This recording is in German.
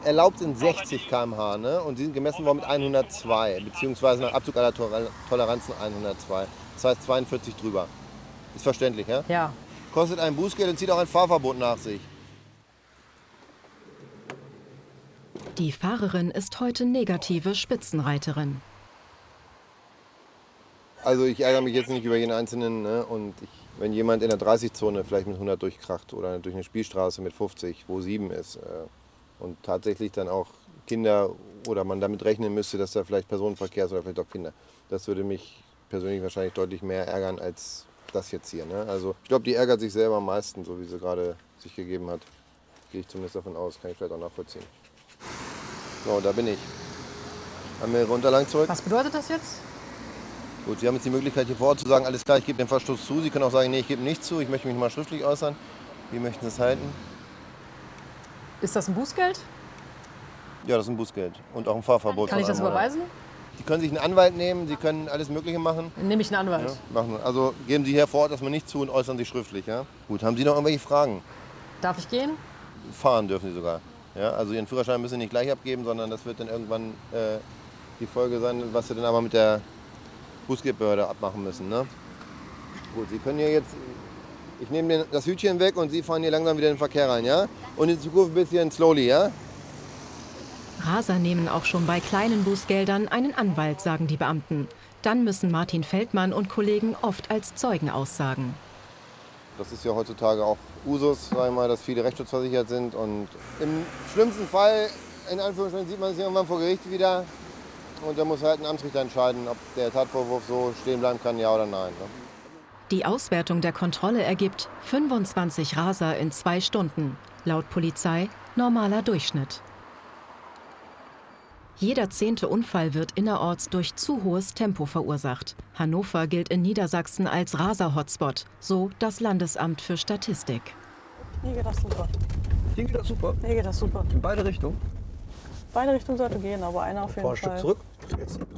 erlaubt sind 60 km/h, ne? Und sie sind gemessen worden mit 102, beziehungsweise nach Abzug aller Toleranzen 102. Das heißt 42 drüber. Ist verständlich, ja? Ja. Kostet ein Bußgeld und zieht auch ein Fahrverbot nach sich. Die Fahrerin ist heute negative Spitzenreiterin. Also ich ärgere mich jetzt nicht über jeden Einzelnen, ne? Und wenn jemand in der 30-Zone vielleicht mit 100 durchkracht oder durch eine Spielstraße mit 50, wo 7 ist und tatsächlich dann auch Kinder oder man damit rechnen müsste, dass da vielleicht Personenverkehr ist oder vielleicht auch Kinder. Das würde mich persönlich wahrscheinlich deutlich mehr ärgern als das jetzt hier, ne? Also ich glaube, die ärgert sich selber am meisten, so wie sie gerade sich gegeben hat. Gehe ich zumindest davon aus, kann ich vielleicht auch nachvollziehen. So, da bin ich. Haben wir Ihre Unterlagen zurück? Was bedeutet das jetzt? Gut, Sie haben jetzt die Möglichkeit hier vor Ort zu sagen, alles klar, ich gebe den Verstoß zu. Sie können auch sagen, nee, ich gebe nichts zu, ich möchte mich mal schriftlich äußern. Wie möchten Sie es halten? Ist das ein Bußgeld? Ja, das ist ein Bußgeld und auch ein Fahrverbot. Kann ich das überweisen? Sie können sich einen Anwalt nehmen, Sie können alles Mögliche machen. Dann nehme ich einen Anwalt. Ja, machen. Also geben Sie hier vor Ort erstmal nicht zu und äußern sich schriftlich. Ja? Gut, haben Sie noch irgendwelche Fragen? Darf ich gehen? Fahren dürfen Sie sogar. Ja? Also Ihren Führerschein müssen Sie nicht gleich abgeben, sondern das wird dann irgendwann die Folge sein, was Sie dann aber mit der Bußgeldbehörde abmachen müssen. Ne? Gut, Sie können hier jetzt, ich nehme das Hütchen weg und Sie fahren hier langsam wieder in den Verkehr rein. Ja? Und in Zukunft ein bisschen slowly, ja? Raser nehmen auch schon bei kleinen Bußgeldern einen Anwalt, sagen die Beamten. Dann müssen Martin Feldmann und Kollegen oft als Zeugen aussagen. Das ist ja heutzutage auch Usus, sag ich mal, dass viele rechtsschutzversichert sind. Und im schlimmsten Fall, in Anführungsstrichen, sieht man sich irgendwann vor Gericht wieder. Und da muss halt ein Amtsrichter entscheiden, ob der Tatvorwurf so stehen bleiben kann, ja oder nein. Ne? Die Auswertung der Kontrolle ergibt 25 Raser in 2 Stunden. Laut Polizei normaler Durchschnitt. Jeder 10. Unfall wird innerorts durch zu hohes Tempo verursacht. Hannover gilt in Niedersachsen als Raser-Hotspot, so das Landesamt für Statistik. Hier geht das super. Hier geht das super. Hier geht das super. In beide Richtungen. Beide Richtungen sollte gehen, aber einer auf jeden Ein Stück Fall. zurück. Jetzt